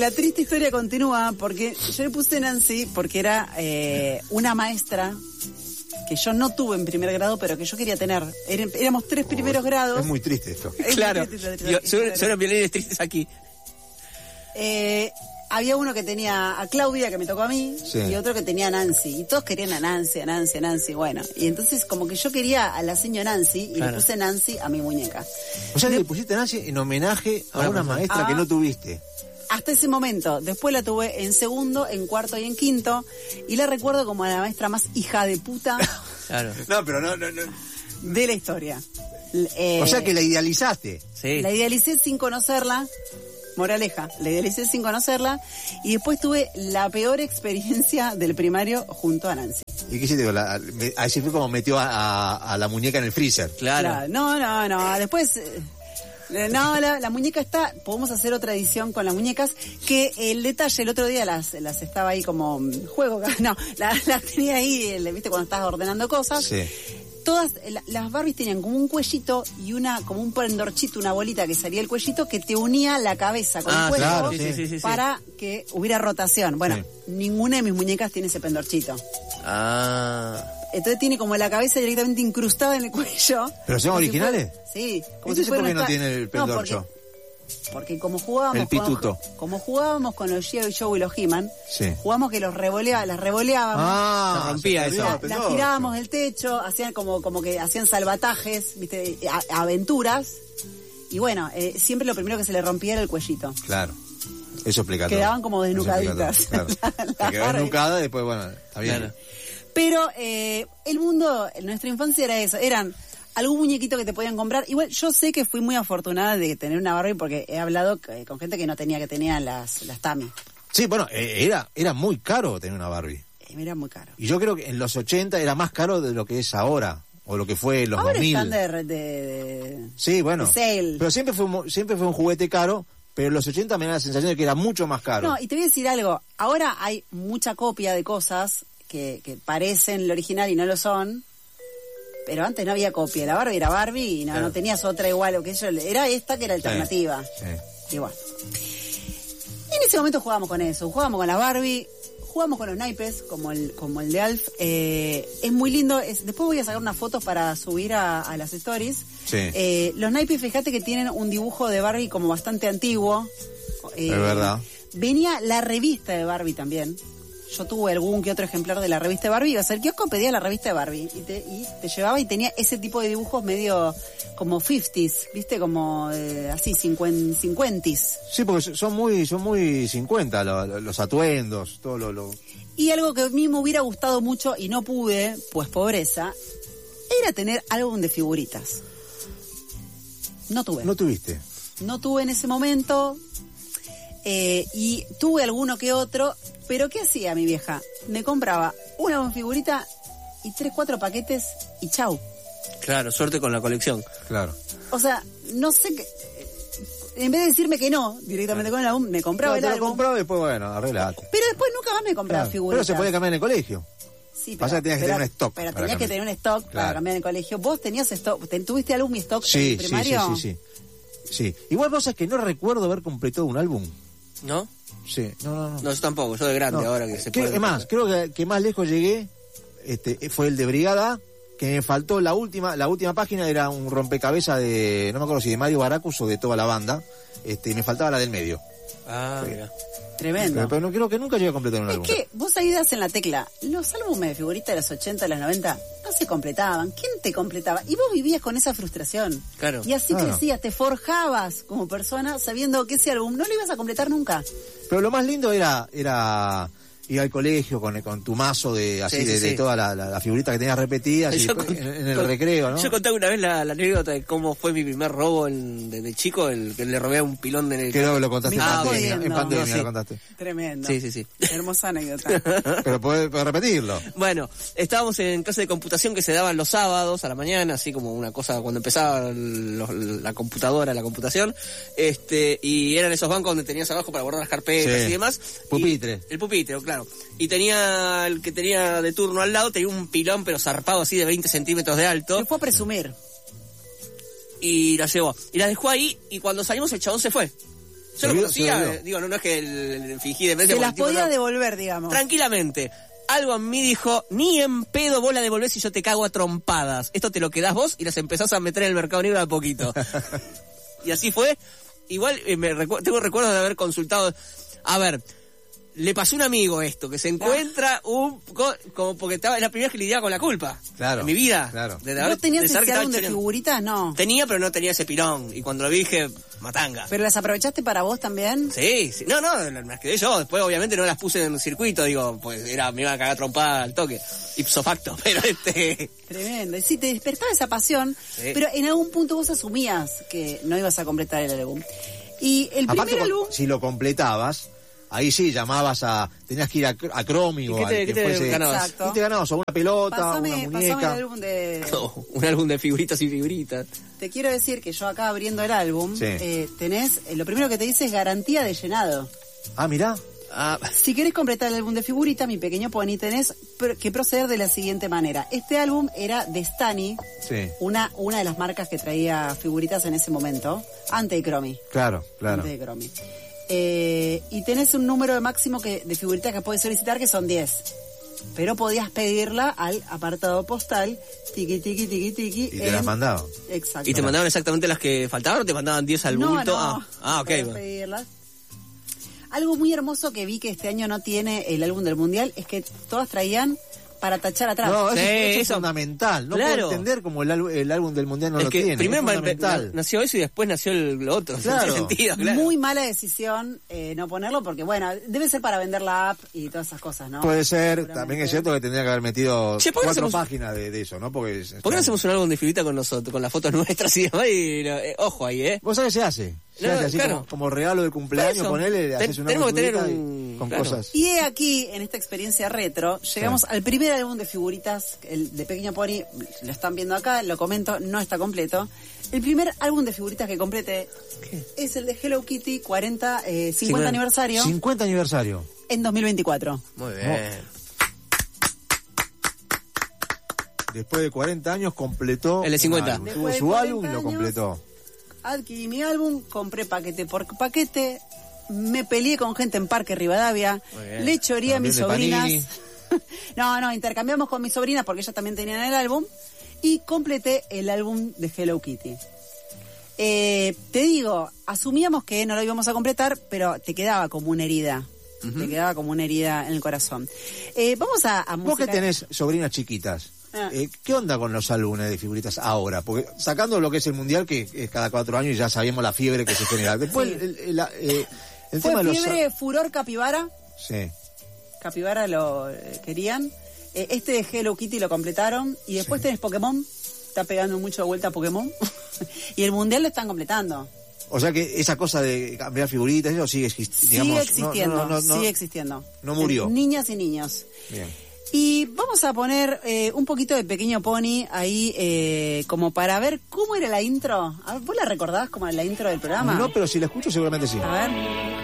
la triste historia continúa porque yo le puse Nancy porque era una maestra que yo no tuve en primer grado, pero que yo quería tener. Éramos 3 primeros grados. Es muy triste esto. Claro. Son violines tristes aquí. Había uno que tenía a Claudia, que me tocó a mí, sí, y otro que tenía a Nancy. Y todos querían a Nancy. Bueno, y entonces como que yo quería a la señora Nancy y le puse Nancy a mi muñeca. O sea, le pusiste Nancy en homenaje a una maestra que no tuviste. Hasta ese momento. Después la tuve en segundo, en cuarto y en quinto. Y la recuerdo como la maestra más hija de puta. Claro. No, pero no. De la historia. O sea que la idealizaste. Sí. La idealicé sin conocerla. Moraleja, la idealicé sin conocerla. Y después tuve la peor experiencia del primario junto a Nancy. ¿Y qué hiciste? Así fue como metió a la muñeca en el freezer. Claro. No. Después... No, la muñeca está, podemos hacer otra edición con las muñecas, que el detalle, el otro día las estaba ahí como juego, no, las tenía ahí, viste, cuando estás ordenando cosas. Sí. Todas, las Barbies tenían como un cuellito y como un pendorchito, una bolita que salía el cuellito que te unía la cabeza con el cuello, claro, sí. para que hubiera rotación. Bueno, ninguna de mis muñecas tiene ese pendorchito. Entonces tiene como la cabeza directamente incrustada en el cuello. ¿Pero son originales? Sí. Como si ¿por qué no tiene el pendorcho? No, porque como jugábamos... El pituto. Como jugábamos con los G.I. Joe y los He-Man, jugábamos que las revoleábamos. Se rompía eso. Las tirábamos del techo, hacían como que hacían salvatajes, viste, aventuras. Y bueno, siempre lo primero que se le rompía era el cuellito. Claro. Eso explica todo. Quedaban como desnucaditas. Claro. Te quedó desnucada y después, bueno, está bien. Claro. Pero el mundo, en nuestra infancia era eso, eran algún muñequito que te podían comprar. Igual yo sé que fui muy afortunada de tener una Barbie porque he hablado con gente que no tenía, que tenían las Tami. Sí, bueno, era muy caro tener una Barbie. Era muy caro. Y yo creo que en los 80 era más caro de lo que es ahora, o lo que fue en los ahora 2000. Ahora están de sí, bueno, de sale. Pero siempre fue un juguete caro, pero en los 80 me da la sensación de que era mucho más caro. No, y te voy a decir algo, ahora hay mucha copia de cosas que parecen lo original y no lo son, pero antes no había copia, la Barbie era Barbie y no tenías otra igual, o que yo, era esta que era alternativa. Sí. Igual. En ese momento jugábamos con eso, jugábamos con la Barbie, jugamos con los naipes, como el de Alf. Es muy lindo, después voy a sacar unas fotos para subir a las stories. Sí. Los naipes, fíjate que tienen un dibujo de Barbie como bastante antiguo. Es verdad. Venía la revista de Barbie también. Yo tuve algún que otro ejemplar de la revista de Barbie. Ibas al kiosco, pedía la revista de Barbie y te llevaba y tenía ese tipo de dibujos medio como 50s, ¿viste? Como así, 50s. Sí, porque son muy 50 los atuendos, todo lo... Y algo que a mí me hubiera gustado mucho y no pude, pues pobreza, era tener álbum de figuritas. No tuve. ¿No tuviste? No tuve en ese momento... y tuve alguno que otro, pero ¿qué hacía mi vieja? Me compraba una figurita y 3-4 paquetes y chau. Claro, suerte con la colección. Claro. O sea, no sé qué... En vez de decirme que no, directamente con el álbum, me compraba el álbum. Lo compraba y después, bueno, arreglate. Pero después nunca más me compraba figuritas. Pero se podía cambiar en el colegio. Sí, Pasa que tenías que tener un stock. Pero tenías que tener un stock para cambiar en el colegio. ¿Vos tenías stock? ¿Tuviste álbum y stock en el primario? Sí. Igual vos es que no recuerdo haber completado un álbum. ¿No? Sí, no. No, yo tampoco, yo de grande ahora que se puede. Es más, creo que más lejos llegué, fue el de Brigada, que me faltó la última página, era un rompecabezas de, no me acuerdo si de Mario Baracus o de toda la banda, y me faltaba la del medio. Mira. Tremendo. Pero no creo que nunca llegué a completar un álbum. Es que vos ahí das en la tecla, los álbumes de figuritas de los 80, de los 90, no se completaban. ¿Quién te completaba? Y vos vivías con esa frustración. Claro. Y así crecías, te forjabas como persona sabiendo que ese álbum no lo ibas a completar nunca. Pero lo más lindo era ir al colegio con tu mazo de toda la figurita que tenías repetidas en el recreo, ¿no? Yo conté una vez la anécdota de cómo fue mi primer robo de chico, el que le robé a un pilón de... Creo que lo contaste en pandemia lo contaste. Tremendo. Sí. Hermosa anécdota. Pero puedes repetirlo. Bueno, estábamos en clase de computación que se daban los sábados a la mañana, así como una cosa cuando empezaba la computadora, la computación, y eran esos bancos donde tenías abajo para guardar las carpetas y demás. Pupitre. El pupitre, claro. Y tenía el que tenía de turno al lado, tenía un pilón pero zarpado así de 20 centímetros de alto. Se fue a presumir. Y la llevó. Y la dejó ahí y cuando salimos el chabón se fue. Yo lo conocía, olvidó. digo, no es que fingí demencia. Se las porque el tipo podía no. devolver, digamos. Tranquilamente. Algo en mí dijo, ni en pedo vos la devolvés si yo te cago a trompadas. Esto te lo quedás vos y las empezás a meter en el mercado negro de a poquito. Y así fue. Igual tengo recuerdos de haber consultado. A ver, le pasó a un amigo esto, que se encuentra como porque estaba la primera vez que lidiaba con la culpa. Claro. En mi vida. Claro. ¿Vos tenías ese álbum de figuritas? No. Tenía, pero no tenía ese pirón. Y cuando lo vi dije, matanga. ¿Pero las aprovechaste para vos también? Sí. No, las quedé yo. Después obviamente no las puse en el circuito, digo, pues me iba a cagar trompada al toque. Ipso facto, pero Tremendo. Y sí, te despertaba esa pasión, sí. Pero en algún punto vos asumías que no ibas a completar el álbum. Y el Aparte, primer álbum... si lo completabas, ahí sí llamabas tenías que ir a Cromi o al que fuese. ganabas? Exacto. Y te ganabas o una pelota, una Pasame muñeca. el álbum de... Un álbum de figuritas y figuritas. Te quiero decir que yo acá abriendo el álbum, Sí. tenés, lo primero que te dice es garantía de llenado. Ah, mirá. Si querés completar el álbum de figuritas, Mi Pequeño Pony, tenés que proceder de la siguiente manera. Este álbum era de Stani, Sí. una de las marcas que traía figuritas en ese momento, antes de Cromi. Claro. Antes de Cromi. Y tenés un número máximo de figuritas que puedes solicitar, que son 10. Pero podías pedirla al apartado postal, tiqui. Y te las mandaban. Exacto. ¿Y te mandaban exactamente las que faltaban o te mandaban 10 al bulto? No. Ok. Podías pedirlas. Algo muy hermoso que vi que este año no tiene el álbum del Mundial es que todas traían para tachar atrás. No, eso es eso- fundamental. No Claro. puedo entender cómo el álbum del Mundial no Es lo que tiene. primero es fundamental. nació eso y después nació lo otro. Claro. No tiene sentido, claro. Muy mala decisión no ponerlo porque, bueno, debe ser para vender la app y todas esas cosas, ¿no? Puede ser, Seguramente. también es cierto que tendría que haber metido Che, ¿por qué 4 hacemos- páginas de eso, ¿no? Porque ¿Por qué no hacemos un álbum de figuritas con nosotros, con las fotos nuestras y demás? Y, ojo ahí, ¿Vos sabés qué se hace? Se No, hace así claro. como regalo de cumpleaños, Por eso. ponele, haces una Tenemos que tener figurita con claro. cosas. Y he aquí, en esta experiencia retro, llegamos al primer álbum de figuritas, el de Pequeño Pony, lo están viendo acá, lo comento, no está completo. El primer álbum de figuritas que completé es el de Hello Kitty 50 aniversario 50 aniversario. en 2024. Muy bien. Después de 40 años completó. El de 50. un álbum. Tuvo Después de su 40 álbum y lo años, completó. Adquirí mi álbum, compré paquete por paquete, me peleé con gente en Parque Rivadavia, Muy bien. le choreé a mis También de sobrinas. No, intercambiamos con mis sobrinas porque ellas también tenían el álbum y completé el álbum de Hello Kitty. Te digo, asumíamos que no lo íbamos a completar, pero te quedaba como una herida. Te quedaba como una herida en el corazón. Vamos a Vos que música. tenés sobrinas chiquitas, Ah. ¿qué onda con los álbumes de figuritas ahora? Porque sacando lo que es el Mundial, que es cada 4 años y ya sabemos la fiebre que se genera. Después el Fue tema de los... fiebre, furor capibara. Sí. Capibara lo querían. Este de Hello Kitty lo completaron. Y después tenés Pokémon. Está pegando mucho de vuelta a Pokémon. Y el Mundial lo están completando. O sea que esa cosa de cambiar figuritas, eso sigue Sigue existiendo. Sigue existiendo. no murió. Niñas y niños. Bien. Y vamos a poner un poquito de Pequeño Pony ahí como para ver cómo era la intro. A ver, ¿vos la recordás como era la intro del programa? No, pero si la escucho seguramente sí. A ver.